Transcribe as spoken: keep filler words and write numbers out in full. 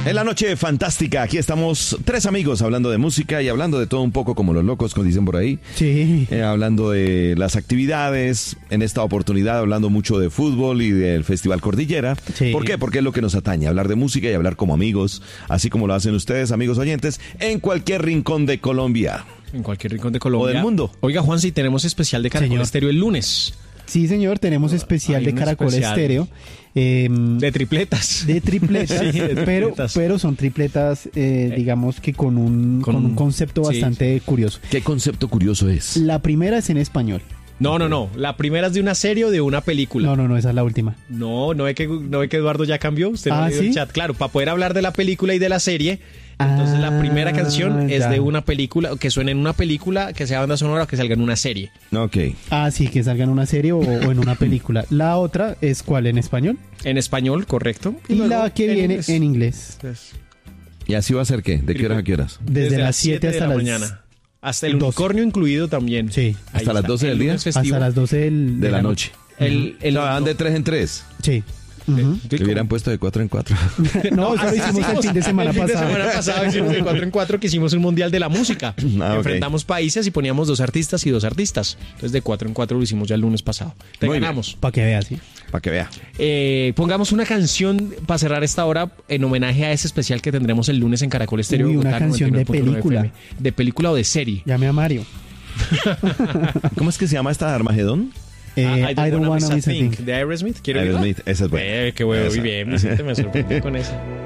En la noche fantástica, aquí estamos tres amigos hablando de música y hablando de todo un poco como los locos, como dicen por ahí. Sí. Eh, hablando de las actividades, en esta oportunidad hablando mucho de fútbol y del Festival Cordillera. Sí. ¿Por qué? Porque es lo que nos atañe, hablar de música y hablar como amigos, así como lo hacen ustedes, amigos oyentes, en cualquier rincón de Colombia. En cualquier rincón de Colombia. O del mundo. Oiga, Juan, si tenemos especial de Caracol Señor. Estéreo el lunes. Sí, señor, tenemos especial Hay de un Caracol especial. Estéreo. eh, De tripletas. de tripletas, Sí, de pero, tripletas. pero son tripletas, eh, digamos que con un, Con con un un- concepto sí. bastante curioso. ¿Qué concepto curioso es? La primera es en español. No, no, no. La primera es de una serie o de una película. No, no, no, esa es la última. No, no ve que, no ve que Eduardo ya cambió. Usted no Ah, ha leído el ¿sí? chat. Claro, para poder hablar de la película y de la serie. Entonces la primera Ah, canción es ya. de una película, que suene en una película, que sea banda sonora o que salga en una serie. Ok. Ah, sí, que salga en una serie o, o en una película. La otra es ¿cuál? En español. En español, correcto. Y luego la que viene inglés. en inglés. ¿Y así va a ser qué? ¿De qué horas a qué horas? Desde, las siete de hasta la las mañana. Hasta el doce. unicornio incluido también. Sí. Ahí ¿Hasta las está. doce del El día? lunes festivo. Hasta las doce del- De la noche. El, el, O sea, van de tres en tres. Sí. Ujú. Que hubieran puesto de cuatro en cuatro. No, eso lo hicimos el fin de semana el fin de pasado. semana pasado hicimos el cuatro en cuatro, que hicimos un mundial de la música. Ah, ok. Enfrentamos países y poníamos dos artistas y dos artistas. Entonces de cuatro en cuatro lo hicimos ya el lunes pasado. Te Muy bien. ganamos. Para que veas, sí. Para que vea. Eh, pongamos una canción para cerrar esta hora en homenaje a ese especial que tendremos el lunes en Caracol Estéreo. Uy, una Bogotá, canción de noventa y nueve punto nueve película. F M. De película o de serie. Llame a Mario. ¿Cómo es que se llama esta Armagedón? Eh, Ah, I don't wanna miss a thing. De Aerosmith. ¿Quiere Aerosmith, oírla? esa es buena. Eh, qué bueno, Esa. muy bien. Me, siento- me sorprendí con esa.